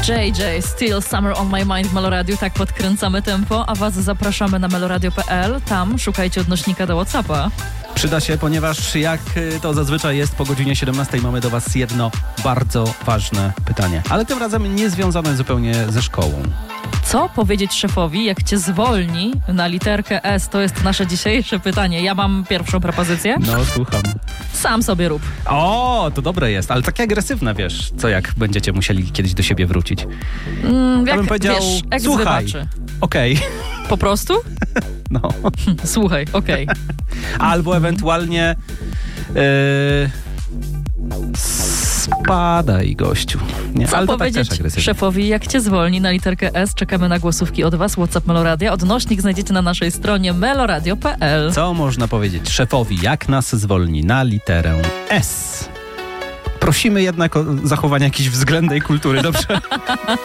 JJ, Still Summer on My Mind w Meloradiu. Tak podkręcamy tempo, a was zapraszamy na meloradio.pl. Tam szukajcie odnośnika do WhatsAppa. Przyda się, ponieważ jak to zazwyczaj jest, po godzinie 17 mamy do was jedno bardzo ważne pytanie. Ale tym razem nie związane zupełnie ze szkołą. Co powiedzieć szefowi, jak cię zwolni na literkę S? To jest nasze dzisiejsze pytanie. Ja mam pierwszą propozycję. No, słucham. Sam sobie rób. O, to dobre jest, ale takie agresywne, wiesz, co jak będziecie musieli kiedyś do siebie wrócić. Ja bym powiedział, wiesz, słuchaj, okej. Po prostu? No. Słuchaj, okej. Albo ewentualnie spadaj, gościu. Nie, Co ale powiedzieć tak też szefowi, jak cię zwolni na literkę S? Czekamy na głosówki od was. WhatsApp Meloradia. Odnośnik znajdziecie na naszej stronie meloradio.pl. Co można powiedzieć szefowi, jak nas zwolni na literę S? Prosimy jednak o zachowanie jakiejś względnej kultury, dobrze?